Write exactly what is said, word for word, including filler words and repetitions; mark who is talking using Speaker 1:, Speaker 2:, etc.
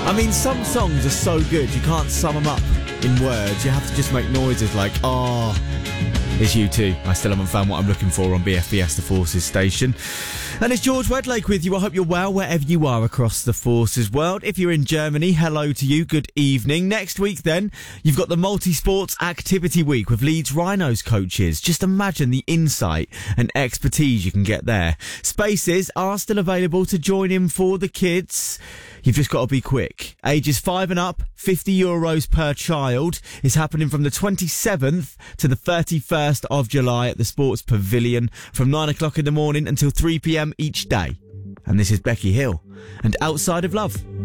Speaker 1: I mean, some songs are so good you can't sum them up in words. You have to just make noises like, oh, it's U two. I still haven't found what I'm looking for on B F B S, the Forces station. And it's George Wedlake with you. I hope you're well wherever you are across the Forces world. If you're in Germany, hello to you. Good evening. Next week, then, you've got the Multi-Sports Activity Week with Leeds Rhinos coaches. Just imagine the insight and expertise you can get there. Spaces are still available to join in for the kids. You've just got to be quick. Ages five and up, fifty euros per child. Is happening from the twenty-seventh to the thirty-first of July at the Sports Pavilion from nine o'clock in the morning until three p.m. each day. And this is Becky Hill and Outside of Love.